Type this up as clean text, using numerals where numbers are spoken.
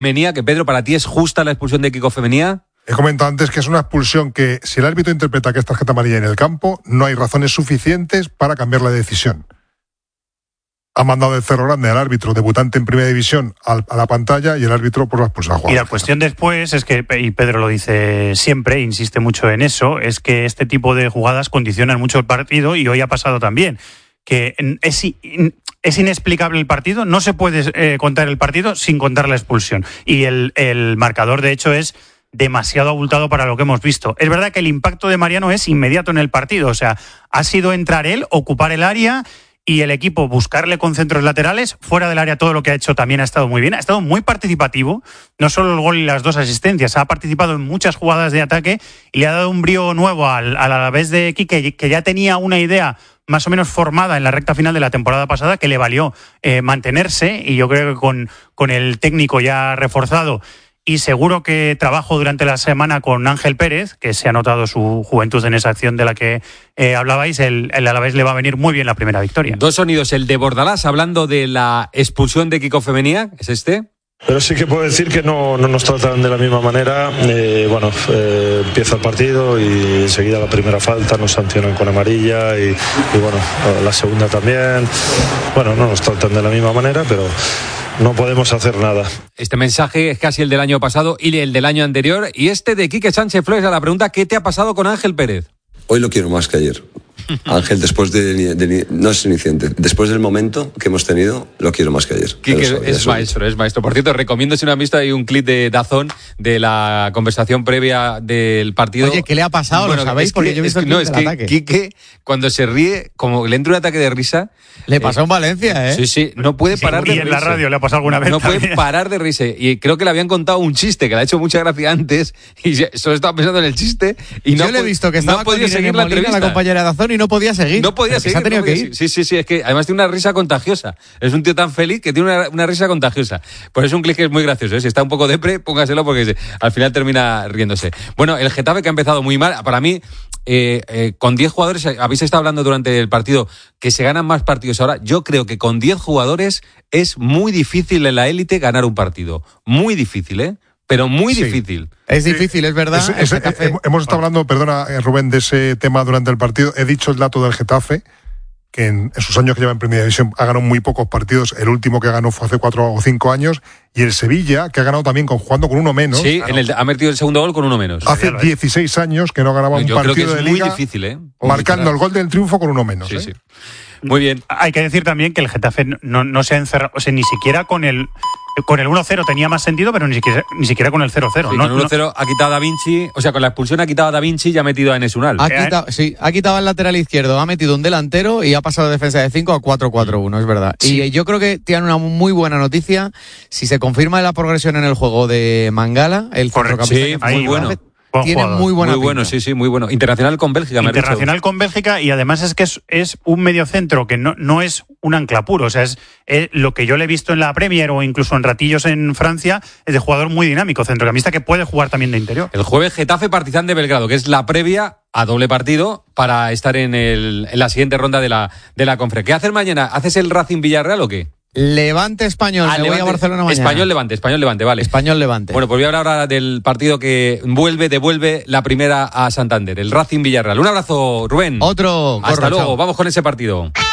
Femenía, que Pedro, ¿para ti es justa la expulsión de Kiko Femenía? He comentado antes que es una expulsión que, si el árbitro interpreta que es tarjeta amarilla en el campo, no hay razones suficientes para cambiar la decisión. Ha mandado el Cerro Grande al árbitro debutante en Primera División a la pantalla y el árbitro por la expulsión. Y la cuestión después es que, y Pedro lo dice siempre, insiste mucho en eso, es que este tipo de jugadas condicionan mucho el partido, y hoy ha pasado también, que es inexplicable el partido, no se puede contar el partido sin contar la expulsión. Y el marcador, de hecho, es demasiado abultado para lo que hemos visto. Es verdad que el impacto de Mariano es inmediato en el partido, o sea, ha sido entrar él, ocupar el área y el equipo buscarle con centros laterales. Fuera del área todo lo que ha hecho también ha estado muy bien, ha estado muy participativo, no solo el gol y las 2 asistencias, ha participado en muchas jugadas de ataque y le ha dado un brío nuevo al Alavés de Quique, que ya tenía una idea más o menos formada en la recta final de la temporada pasada, que le valió mantenerse, y yo creo que con el técnico ya reforzado y seguro que trabajo durante la semana con Ángel Pérez, que se ha notado su juventud en esa acción de la que hablabais, el Alavés le va a venir muy bien la primera victoria. 2 sonidos, el de Bordalás hablando de la expulsión de Kiko Femenía, ¿es este? Pero sí que puedo decir que no nos tratan de la misma manera. Empieza el partido y enseguida la primera falta nos sancionan con amarilla y la segunda también. No nos tratan de la misma manera, pero no podemos hacer nada. Este mensaje es casi el del año pasado y el del año anterior. Y este de Quique Sánchez Flores a la pregunta: ¿qué te ha pasado con Ángel Pérez? Hoy lo quiero más que ayer. Ángel, después no es iniciante, después del momento que hemos tenido, lo quiero más que ayer. Quique es maestro. Por cierto, recomiendo, si no han visto, hay un clip de DAZN de la conversación previa del partido. Oye, ¿qué le ha pasado? ¿Lo sabéis? Porque yo he visto el clip del ataque. Quique, cuando se ríe, como le entra un ataque de risa... Le pasó en Valencia, ¿eh? Sí, no puede parar de reírse. Y en la radio le ha pasado alguna vez. No puede parar de reírse. Y creo que le habían contado un chiste que le ha hecho mucha gracia antes y solo estaba pensando en el chiste y yo le he visto que estaba con Irene Molina, la compañera de DAZN, y no podía seguir. No podía seguir. Se ha tenido que ir. Sí, es que además tiene una risa contagiosa. Es un tío tan feliz que tiene una risa contagiosa. Pues es un clic que es muy gracioso, ¿eh? Si está un poco depre, póngaselo porque al final termina riéndose. Bueno, el Getafe, que ha empezado muy mal, para mí, con 10 jugadores, habéis estado hablando durante el partido que se ganan más partidos ahora. Yo creo que con 10 jugadores es muy difícil en la élite ganar un partido. Muy difícil, ¿eh? Pero muy difícil. Es difícil, es verdad. Hemos estado hablando, perdona Rubén, de ese tema durante el partido. He dicho el dato del Getafe, que en sus años que lleva en Primera División ha ganado muy pocos partidos. El último que ganó fue hace 4 o 5 años. Y el Sevilla, que ha ganado también jugando con uno menos. Sí, ha metido el segundo gol con uno menos. Hace 16 años que no ganaba un partido de liga. Es muy difícil, ¿eh? Marcando el gol del triunfo con uno menos. Sí. Muy bien. Hay que decir también que el Getafe no se ha encerrado, o sea, ni siquiera con el 1-0 tenía más sentido, pero ni siquiera con el 0-0. Sí, con el 1-0 ha quitado a Da Vinci, o sea, con la expulsión ha quitado a Da Vinci y ha metido a Enes Unal. Ha quitado al lateral izquierdo, ha metido un delantero y ha pasado de defensa de 5 a 4-4-1, es verdad. Sí. Y yo creo que tienen una muy buena noticia. Si se confirma la progresión en el juego de Mangala, el centrocampista, muy bueno. Tiene muy buena pinta. Bueno, sí, muy bueno. Internacional con Bélgica, Internacional con Bélgica, y además es que es un mediocentro que no es un ancla puro. O sea, es lo que yo le he visto en la Premier o incluso en ratillos en Francia, es de jugador muy dinámico, centrocampista que puede jugar también de interior. El jueves Getafe Partizan de Belgrado, que es la previa a doble partido para estar en la siguiente ronda de la Conference. ¿Qué haces mañana? ¿Haces el Racing Villarreal o qué? Levante Español, me voy a Barcelona mañana. Español Levante, vale. Español Levante. Bueno, pues voy a hablar ahora del partido que devuelve la primera a Santander, el Racing Villarreal. Un abrazo, Rubén. Otro. Hasta luego, vamos con ese partido.